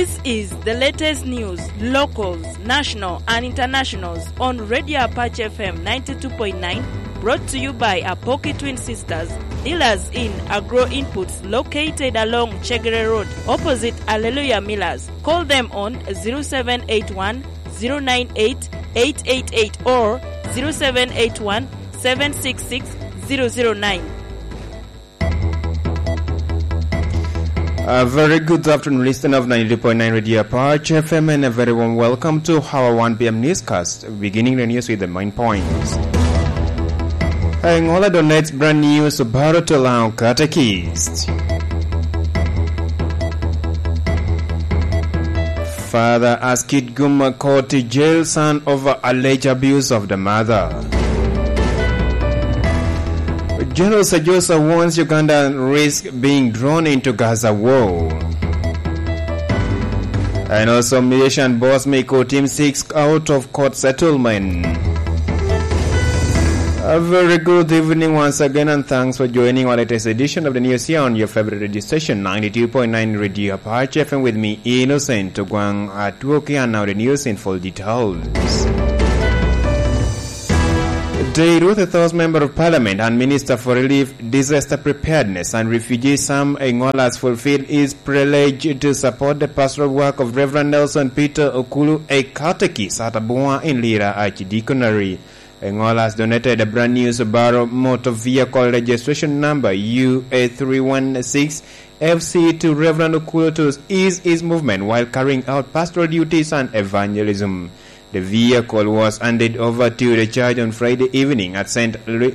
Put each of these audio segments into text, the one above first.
This is the latest news, locals, national and internationals on Radio Apache FM 92.9, brought to you by Apoki Twin Sisters, dealers in agro inputs located along Chegere Road, opposite Alleluia Millers. Call them on 0781 098 888 or 0781 766 009. A very good afternoon, listener of 92.9 Radio Apache FM, and a very warm welcome to our 1 p.m. newscast, beginning the news with the main points. Angola donates brand new Subaru to Lao catechist. Father asked Guma court to jail son over alleged abuse of the mother. General Sajosa warns Uganda risk being drawn into Gaza war. And also Malaysian boss Miko team 6 out of court settlement. A very good evening once again, and thanks for joining our latest edition of the news here on your favorite radio station 92.9 Radio Apache FM with me, Innocent Ogwang Atuoki, and now the news in full details. Today, Ruth Ethos, Member of Parliament and Minister for Relief, Disaster Preparedness and Refugees, Sam Engola has fulfilled his pledge to support the pastoral work of Reverend Nelson Peter Okulu, a catechist at Abua in Lira Archdeaconry. Engola has donated a brand new Subaru motor vehicle registration number UA316 FC to Reverend Okulu to ease his movement while carrying out pastoral duties and evangelism. The vehicle was handed over to the church on Friday evening at Lira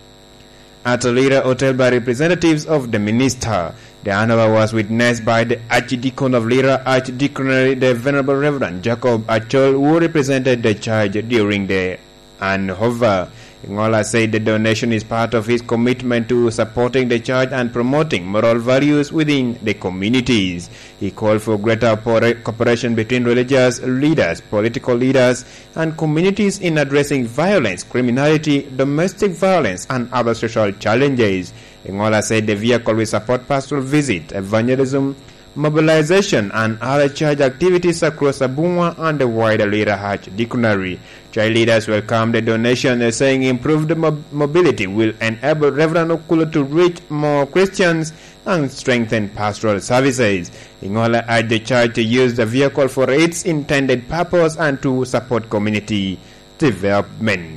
Hotel by representatives of the minister. The handover was witnessed by the Archdeacon of Lira Archdeaconry, the Venerable Reverend Jacob Achol, who represented the church during the handover. Ngola said the donation is part of his commitment to supporting the church and promoting moral values within the communities. He called for greater cooperation between religious leaders, political leaders, and communities in addressing violence, criminality, domestic violence, and other social challenges. Ngola said the vehicle will support pastoral visit, evangelism, mobilization, and other church activities across Abua and the wider Lira Archdeaconry. Church leaders welcomed the donation, saying improved mobility will enable Reverend Okulu to reach more Christians and strengthen pastoral services. Ingola urged the church to use the vehicle for its intended purpose and to support community development.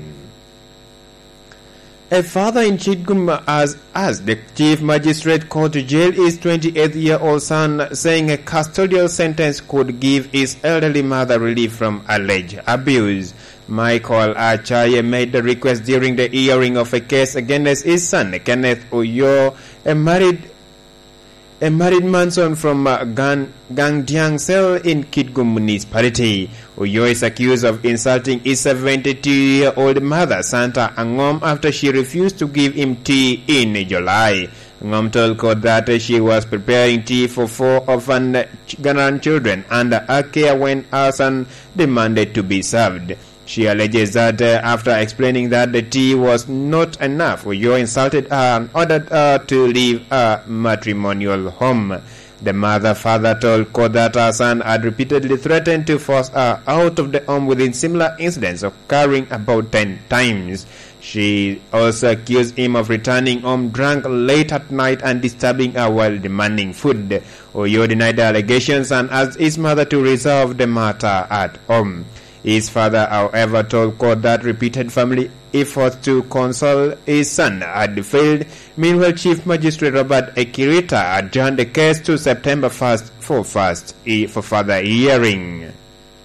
A father in Chitgum has asked the Chief Magistrate Court to jail his 28-year-old son, saying a custodial sentence could give his elderly mother relief from alleged abuse. Michael Achaye made the request during the hearing of a case against his son, Kenneth Oyo, a married manson from Gangdiang Cell in Kitgum Municipality. Oyo is accused of insulting his 72-year-old mother, Santa Angom, after she refused to give him tea in July. Angom told court that she was preparing tea for 4 orphan grandchildren under her care when her son demanded to be served. She alleges that after explaining that the tea was not enough, Oyo insulted her and ordered her to leave her matrimonial home. The father told court that her son had repeatedly threatened to force her out of the home within similar incidents occurring about 10 times. She also accused him of returning home drunk late at night and disturbing her while demanding food. Oyo denied the allegations and asked his mother to resolve the matter at home. His father, however, told court that repeated family efforts to console his son had failed. Meanwhile, Chief Magistrate Robert Ekirita adjourned the case to September 1st for further hearing.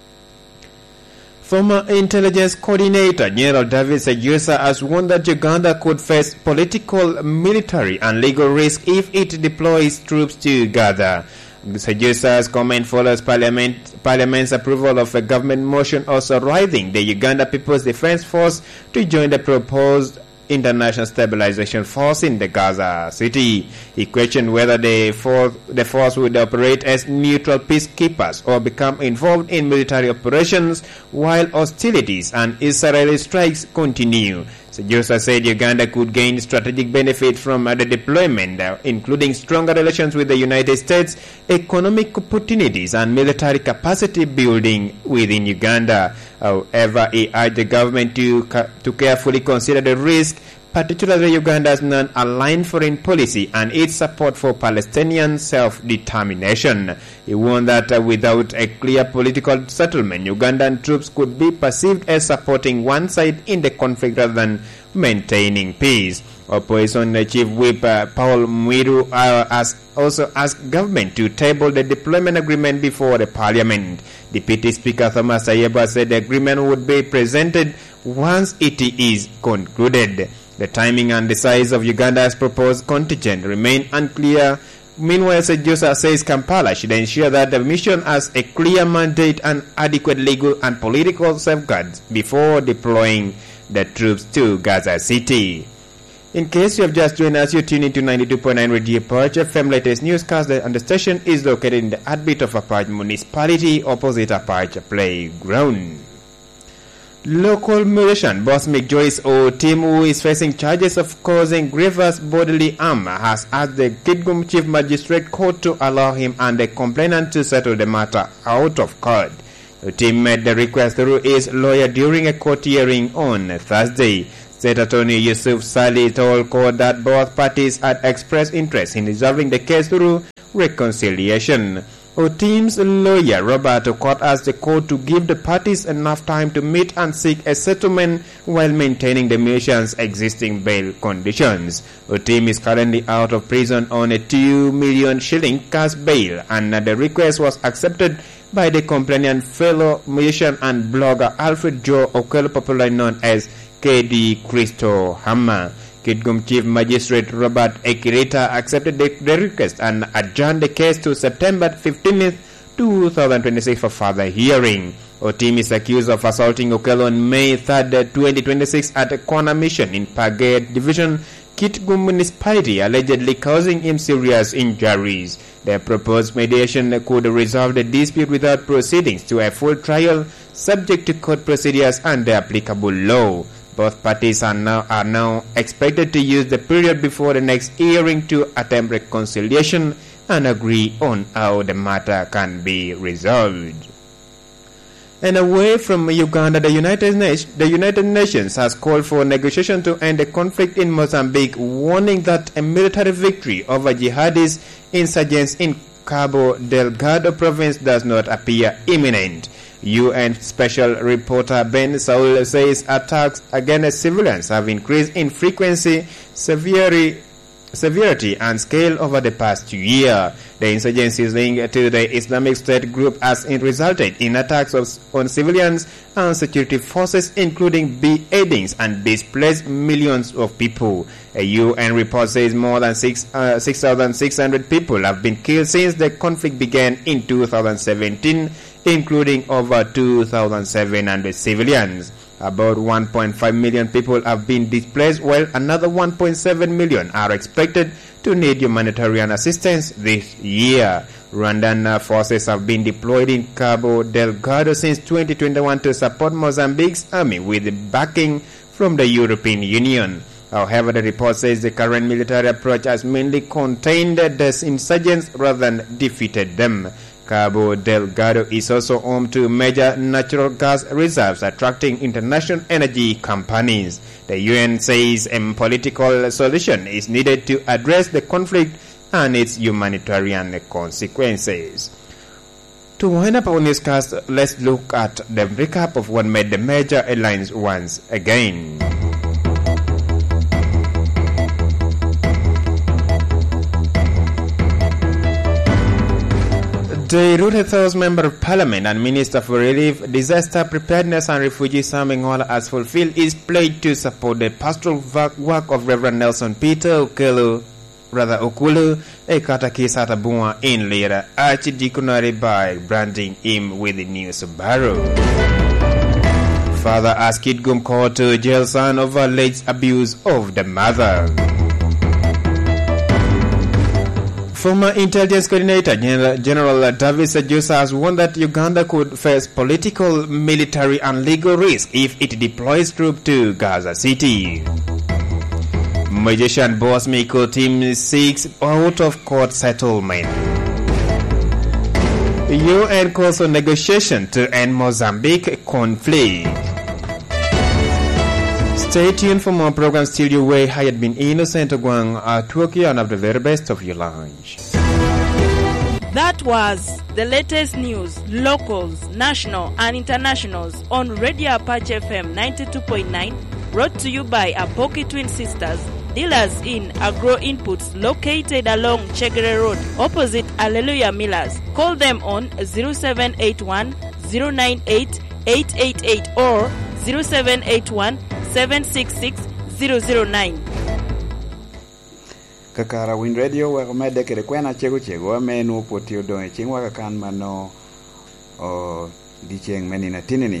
Former Intelligence Coordinator General David Sajusa has warned that Uganda could face political, military, and legal risk if it deploys troops to Gaza. Sajusa's comment follows Parliament's approval of a government motion authorizing the Uganda People's Defense Force to join the proposed International Stabilization Force in the Gaza city. He questioned whether the force would operate as neutral peacekeepers or become involved in military operations while hostilities and Israeli strikes continue. Sejosa said Uganda could gain strategic benefit from the deployment, including stronger relations with the United States, economic opportunities, and military capacity building within Uganda. However, he urged the government to carefully consider the risk, particularly Uganda's non-aligned foreign policy and its support for Palestinian self-determination. He warned that without a clear political settlement, Ugandan troops could be perceived as supporting one side in the conflict rather than maintaining peace. Opposition Chief Whip Paul Mwiru also asked government to table the deployment agreement before the parliament. Deputy Speaker Thomas Ayeba said the agreement would be presented once it is concluded. The timing and the size of Uganda's proposed contingent remain unclear. Meanwhile, Sejosa says Kampala should ensure that the mission has a clear mandate and adequate legal and political safeguards before deploying the troops to Gaza City. In case you have just joined us, you're tuning to 92.9 Radio Perch FM. Latest newscast, and the station is located in the heartbeat of Apache Municipality opposite Apache Playground. Local musician boss Mick Joyce Otim, who is facing charges of causing grievous bodily harm, has asked the Kitgum Chief Magistrate Court to allow him and the complainant to settle the matter out of court. Otim made the request through his lawyer during a court hearing on Thursday. State Attorney Yusuf Salih told court that both parties had expressed interest in resolving the case through reconciliation. Otim's lawyer Robert Okot asked the court to give the parties enough time to meet and seek a settlement while maintaining the musician's existing bail conditions. Otim is currently out of prison on a 2 million shilling cash bail, and the request was accepted by the complainant fellow musician and blogger Alfred Joe Okello, popularly known as KD Christo Hammer. Kitgum Chief Magistrate Robert Ekirita accepted the request and adjourned the case to September 15, 2026 for further hearing. Otim is accused of assaulting Okello on May 3, 2026 at a corner mission in Pagade Division, Kitgum Municipality, allegedly causing him serious injuries. The proposed mediation could resolve the dispute without proceedings to a full trial, subject to court procedures and the applicable law. Both parties are now expected to use the period before the next hearing to attempt reconciliation and agree on how the matter can be resolved. And away from Uganda, the United Nations has called for negotiation to end the conflict in Mozambique, warning that a military victory over jihadist insurgents in Cabo Delgado province does not appear imminent. UN Special Reporter Ben Saul says attacks against civilians have increased in frequency, severity and scale over the past year. The insurgencies linked to the Islamic State group has resulted in attacks on civilians and security forces, including beheadings, and displaced millions of people. A UN report says more than 6,600 people have been killed since the conflict began in 2017, including over 2,700 civilians. About 1.5 million people have been displaced, while another 1.7 million are expected to need humanitarian assistance this year. Rwandan forces have been deployed in Cabo Delgado since 2021 to support Mozambique's army with backing from the European Union. However, the report says the current military approach has mainly contained the insurgents rather than defeated them. Cabo Delgado is also home to major natural gas reserves, attracting international energy companies. The UN says a political solution is needed to address the conflict and its humanitarian consequences. To wind up our newscast, let's look at the recap of what made the major headlines once again. The Ruth House Member of Parliament and Minister for Relief, Disaster Preparedness and Refugee Sam Ngola has fulfilled his pledge to support the pastoral work of Reverend Nelson Peter Okulu, a catechist at Abua in Lira Archdeaconry, by branding him with the new Subaru. Father asked Kitgum Court to jail son over alleged abuse of the mother. Former intelligence coordinator General Davis Sejusa has warned that Uganda could face political, military and legal risk if it deploys troops to Gaza City. Magician boss Miko team seeks out-of-court settlement. UN calls for negotiation to end Mozambique conflict. Stay tuned for more programs till your way. I had been Innocent Ogwang at Tokyo and have the very best of your lunch. That was the latest news, locals, national and internationals on Radio Apache FM 92.9, brought to you by Apoki Twin Sisters, dealers in agro inputs located along Chegere Road, opposite Alleluia Millers. Call them on 0781 098 888 or 0781 766 009. Kakara Win Radio wa mede kere kwena chego amenu potio don chingwa kakan mano o dicheng menina tinini.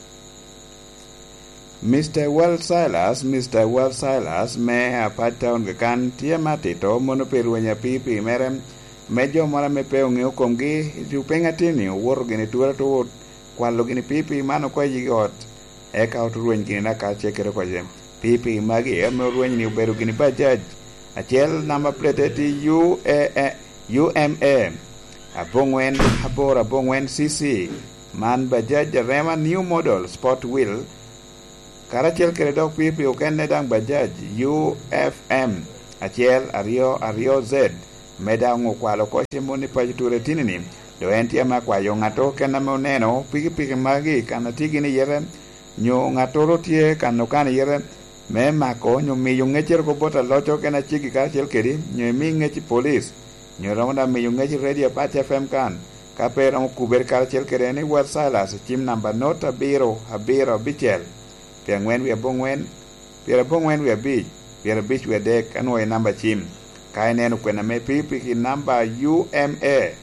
Mr. Well Silas me apata on kakan tia matito monoperu nya pipi merem mejo mara me pe ngeo komgi jupenga tini woro gene tuara to kwalo gene pipi mano kwa yigot eka oturuwen gene na ka chekere kwa jem pipi magi emo ruwen ni uberu gene bajaj achiel number plate UMA abongwen CC man bajaj rema new model sport wheel karachiel kere dok pipi okene dang bajaj UFM achiel ario Z medang ukwalo koche moni pajiture tinini do entia makwayo ngato kena moneno piki magi kana tigini yere nyo ngatoro tie kano kana yere me mako nyo mi yungecher ko bota locho kena chiki karachiel keri nyo mi ngechi police nyo ronda mi yungechi Radio Apache FM kan kapero kuber karachiel kere ni Well Silas chim number nota biro bichel Piangwen we bongwen Piera bongwen we beach Piera beach we dek anwa number chim kainenu kwena me pipi number UMA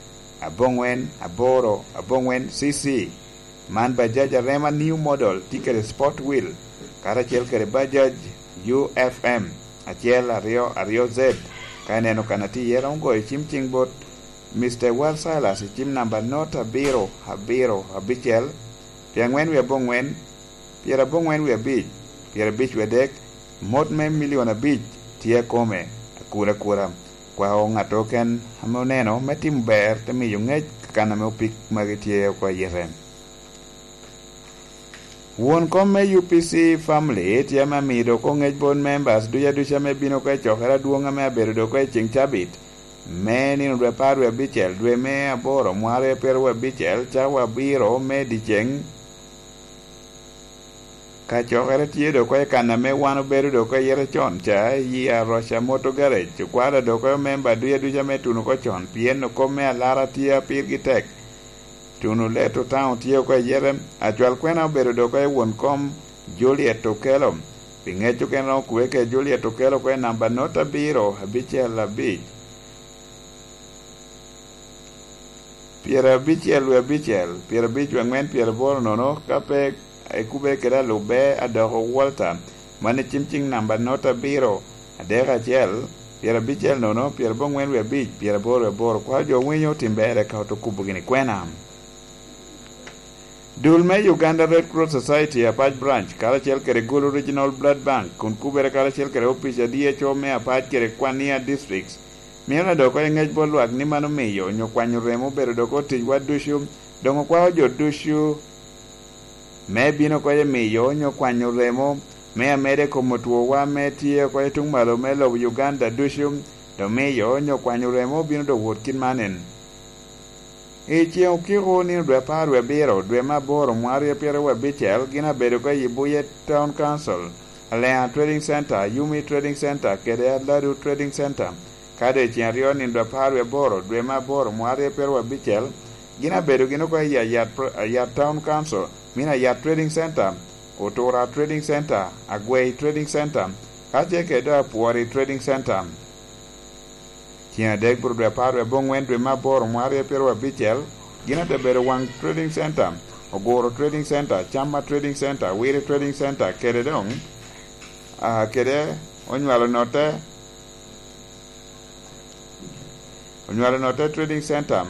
abongwen CC man bajaj rema new model ticket sport wheel karachiel kere bajaj UFM achiel ario Z kainenu kanati yera ungo chim bot Mr. Well Silas chim number nota biro abichel Piangwen we bongwen Piera bongwen we beach Piera beach we dek mod me million a beach tie kome kura kwa ngato ken amoneno metim ber temi yungej kana me opik magitie kwa yeren won komme UPC family tie mamido ko ngej bon members duya dusha me bino kwa chokera duonga me abedo kwa ching chabit meni ndwe parwe bichel dwe me aboro mware perwe bichel chawa biro me dicheng ka chokere tiedo kwa kana me wano beru do kwa yere chon cha ya Rosha Moto Garage kwada do kwa member duya duja me tunu ko chon pien no kome alara tia pirgitek tunu leto town tia kwa yere achwal kwena beru do kwa won kom Juliet Tokelo pingecho keno kuweke Juliet Tokelo kwa namba nota biro habichel la beach Piera bichel wangwen piera boro nono kape ekube kera lube adoko Walter mane chimching namba nota biro adeka chel piera bichel nono piera bongwen we bich piera boro kwa jo winyo timbere ka otokubu gini kwena Dulme Uganda Red Cross Society Apach branch karachel kere Gulu Regional Blood Bank kun kubere karachel kere office DHO me Apach kere Kwania districts miona doko engej bolwak ni mano miyo nyokwanyo remo bero doko tijwa dushu dongo kwa jo dushu me bino kwa miyo nyokwanyo remo me amere como tuwa me tie kwa tung malo me lo Uganda dushu do miyo nyokwanyo remo bino do wotkin manen Ichi ukiro ni dwe parwe biro dwe maboro mwari piere we bichel gina bedo kwa Yibuye Town Council Alea Trading Center Yumi Trading Center kede Adladu Trading Center kade chiario ni dwe parwe boro dwe maboro mwari piere we bichel gina bedo gina kwa Yat Town Council mina Yat Trading Center Otora Trading Center Agway Trading Center kache kede Apuari Trading Center Kina dek buru dwe parwe bongwen dwe maboro mwari piero bichel gina de bere wang Trading Center Ogoro Trading Center Chamba Trading Center Wiri Trading Center kede dong kede onywalo note Onywalo Note Trading Center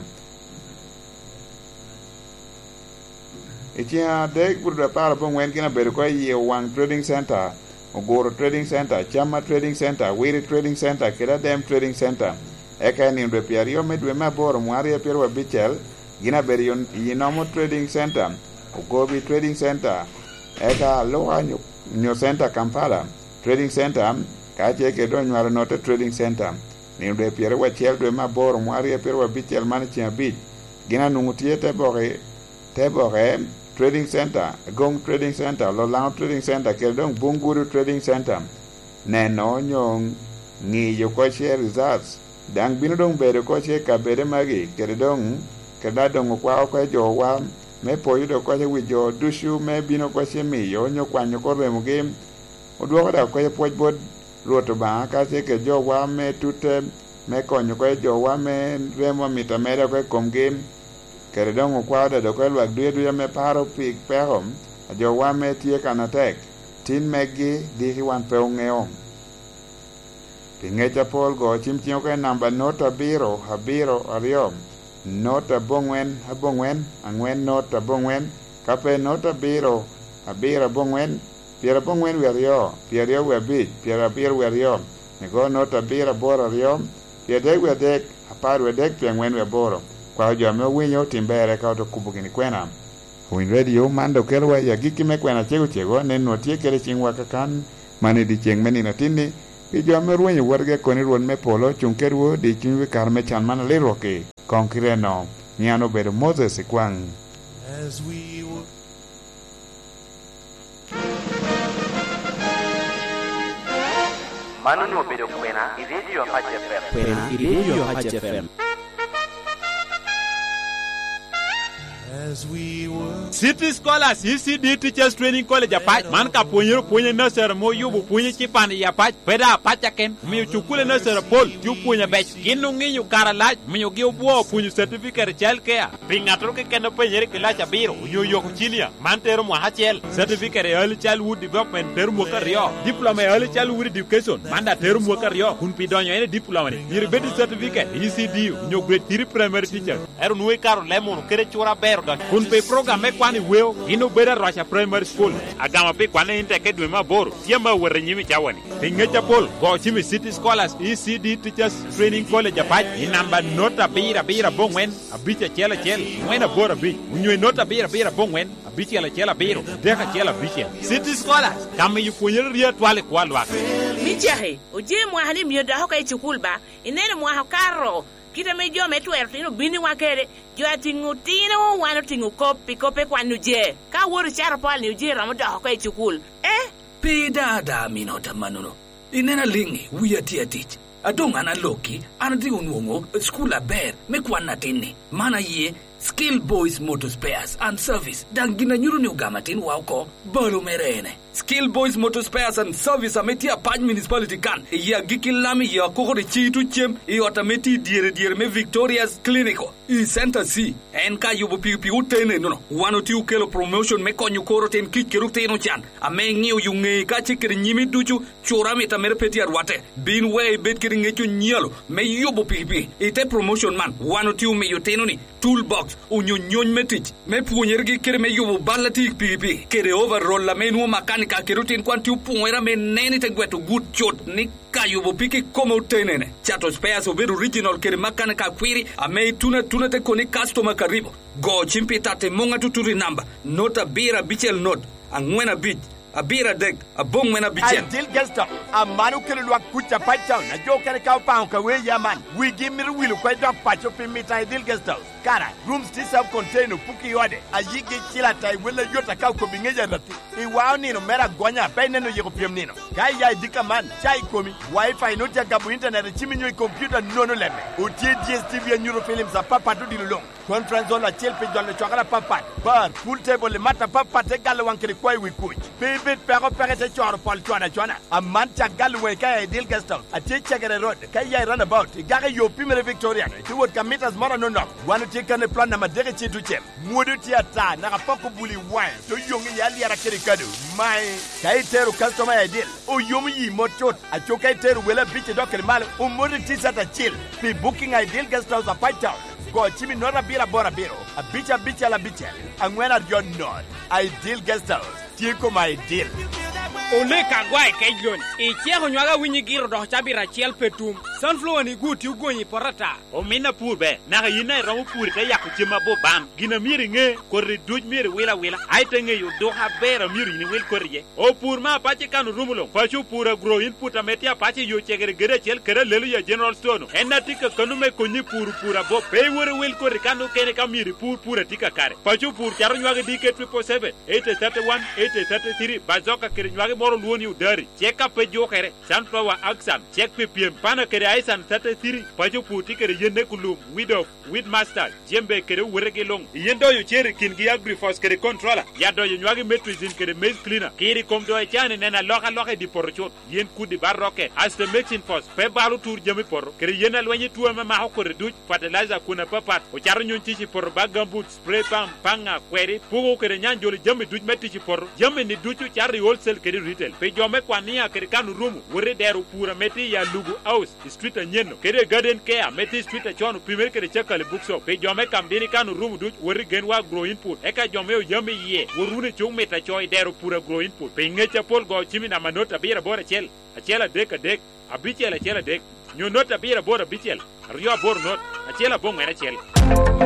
ichia dek burda para bongwen kina bedo ko ye wang Trading Center, Ogoro Trading Center, Chama Trading Center, Wiri Trading Center, Kira Dem Trading Center. Eka ni repiario medwe maboro mwari ya pierwa bichel gina bedo yinomo Trading Center, Ogobi Trading Center, eka loa nyo center Kampala Trading Center, kache ke do Onywalo Note Trading Center. Ni repiario chel dwe maboro mwari ya pierwa bichel manichia bich gina nungutie tebore Trading Center, Gong Trading Center, Lolang Trading Center, Keldong Bunguru Trading Center, Neno Nyong Ni Yokoche Results, Dang Binodong Bedo Koche Kabede Magi, Keldong, Kedadong Kwa Jowa, Me Poyo Koche with your Dushu, Me Bino Koche Me, Yonyo Kwanyo Korem game, Udwada Koche Pochbod, Rotoba, Kase Jowa, Me Tute, Me Konyo Jowa, Me Remo Mitameda Kom game. Keredong kwada do kwel wak duye me paro pik pehom ajo wa me tie kanatek tin megi di wan peongeo pingecha pol go chimchio ke namba nota biro habiro ariom nota bongwen angwen nota bongwen kape nota biro habira bongwen piera bongwen werio pierio webit piera bir werio nego nota bira bora ariom piedek wedek apar wedek piengwen weboro kwa jame winyo timbere ka to kubugini kwena Win Radio mando kelwa ya giki me kwena chego neno tie kele chingwa kakan mane di cheng meni na tindi pi jame winyo warge koni ruon me polo chunkerwo di chingwe karme chan mana le roke konkreno niano bedo Moses kwang as we mano no bedo kwena radio HFM City Scholars ECD Teachers Training College apach man ka punye nursery mo yubu punye chipan ya pach peda apacha ken mi chukule nursery pol ju punye bech kinu ngiyu karalaj mi yogi obuo punye certificate child care pingatro ke kendo penyere kilacha biro yo yoko chilia man tero mo hachel certificate early childhood development tero mo kario diploma early childhood education manda tero mo kario kun pidonyo ene diploma ni yiribeti certificate ECD nyo grade 3 primary teacher ero nuwe karo lemon kere chura bero kun pe program me kwani weo ino beda rasha primary school agama pe kwani inteke dwe maboro tiema were nyimi chawani pingecha pol go chimi City Scholars ECD Teachers Training College apach ni namba nota bira bongwen abicha chela mwena bora bi unywe nota bira bongwen abicha chela biro deka chela bicha City Scholars kama yukunyere ria twale kwalwa mijahe uje mwahani myoda hoka ichukulba inene mwahakaro kita mejo metwer tino bini wakere jo atingu tino wano tingu kope kwanu je ka wori charo pal ni je ramoda hoka ichukul pidada minota manuno inena lingi wiya tia tich adonga na loki anatingu nuongo school aber mekwana tini mana ye Skill Boys Motor Spares and Service dangina nyuru ni ugamatin wauko bolo merene Skill Boys Motor Spares and Service ametia paj municipality kan ya gikilami ya kokore chitu chem i otameti diere me Victoria's Clinico i Center C enka yubo pipi utene no 102 kilo promotion me konyu koro ten kikerute no chan amengi yunge ka chikir nyimi duchu chora meta merpeti arwate bin way bet kiringechu nyalo me yubo pipi ite promotion man 102 me yoteno ni toolbox unyonyon metich me punyergi kere me yubo balati pipi kere overall la menu makanika kerutin kwanti upuera me neni tegwetu good shot ni kayubo piki koma utenene chato spares over original kere makanika kwiri ame tuna te koni customer karibu go chimpi tate monga tuturi namba nota bira bichel note angwena bich abira dek abong mena bichel Adil Gelsto amanu kele lwa kucha pacha na jo kele ka pa ka we yaman we give me will ko dok pacho pimita Adil Gelsto kara rooms this up contain puki yode ayige chila tai wala yota ka ko bingeja rati I wani no mera gonya bene no yego piem nino kai ya dika man chai komi wifi no ja gabu internet chiminyo computer no lemme utie DSTV Neuro Films a papa to dilong conference on la chelpe don le chakala papa bar full table le mata papa te gal wankele kwai we coach bit pero te choro pol chwana a manta galwe kay Adil Gelsto a te chegere road kay ya run about gare yo pimere Victoria to what meters mara no 1 chika ne plan na madege chitu chem mudu tiata na kapoko buli wine to yongi yali ara kirikadu mai kai teru customer ideal o yomi yi motot a chokai teru wela biche dokere mal o mudu tisata chill be booking ideal guest house a Pike Town go chimi nora bira bora biro a bicha la bicha angwena your not ideal guest house tieko my ideal ole kagwai kaijon e chego nywaga winyi giro do chabira chiel petum sunflower ni guti ugonyi porata o mina purbe na ga yina ro pur ka yaku chima bo bam gina miri nge korri duj miri wila ai tenge yu do ha bera miri ni wil korrie o pur ma pache kanu rumulo pachu pura grow input ametia pache yu chegere gere chel kere lelu ya general store enna tika kanu me konyi pura bo pe wore wil korri kanu kene ka miri pura tika kare pachu pur charo nywaga dike 777 831 833 bazoka kere nywaga moro luoni udari cheka pe jokere sunflower aksam check ppm pana kere aisan 33 pacho puti kere yende kulum with master jembe kere werege long yendo yo chere kingi agriforce kere controller yado yo nywagi metrizin kere maize cleaner kiri komdo e chane nena loka di porchot yen kudi barroke as the mixing force pe balu tour jemi porro kere yena lwenye tuwa ma hokore duch fertilizer kuna papat o charo nyon chichi porro bagambut spray panga kweri pugo kere nyanjoli jemi duch metichi porro jemi ni duchu chari wholesale kere retail pe jome kwania kere kanu rumu wore deru pura meti ya lugu house street nyeno kere garden care meti street chonu primer kere chakale bookshop pe jome kambini kanu rumu duch wore genwa grow input eka jome yo yame ye worune chung meta choy deru pura grow input pe ngecha pol go chimi na manota bira bora chel achela dek abichela chela dek nyonota bira bora bichel rio bor not achela bong era chel